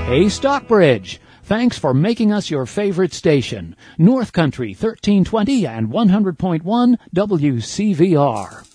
Hey, Stockbridge. Thanks for making us your favorite station. North Country 1320 and 100.1 WCVR.